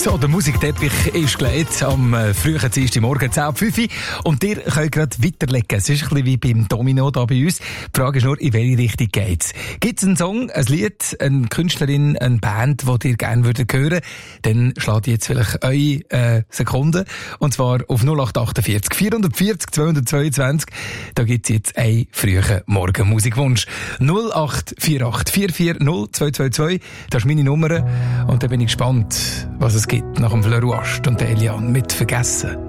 So, der Musikteppich ist gelegt am frühen Dienstagmorgen 10:05 Uhr und ihr könnt gerade weiterlegen. Es ist ein bisschen wie beim Domino da bei uns. Die Frage ist nur, in welche Richtung geht's? Gibt es einen Song, ein Lied, eine Künstlerin, eine Band, die ihr gerne hören würdet? Dann schlägt jetzt vielleicht eure Sekunden. Und zwar auf 0848 440 222. Da gibt's jetzt einen frühen Morgen-Musikwunsch. 0848 440 222. Das ist meine Nummer. Und da bin ich gespannt, was es gibt nach dem Fleur Rouast und der Eliane mit «Vergessen».